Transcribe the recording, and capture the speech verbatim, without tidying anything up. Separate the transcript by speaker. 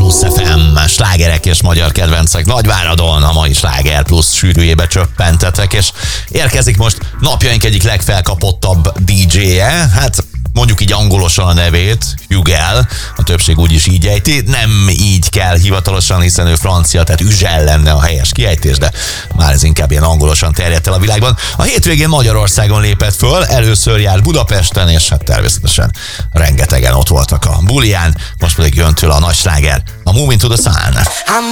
Speaker 1: Plusz ef em, slágerek és magyar kedvencek Nagyváradon, a mai Sláger Plusz sűrűjébe csöppentetek, és érkezik most napjaink egyik legfelkapottabb dé dzséje, hát mondjuk így angolosan a nevét, Hugel, a többség úgyis így ejti, nem így kell hivatalosan, hiszen ő francia, tehát Üzsel lenne a helyes kiejtés, de már ez inkább ilyen angolosan terjedt el a világban. A hétvégén Magyarországon lépett föl, először járt Budapesten, és hát természetesen rengetegen ott voltak a buliján, most pedig jön tőle a nagy sláger, a Moving to the Sun.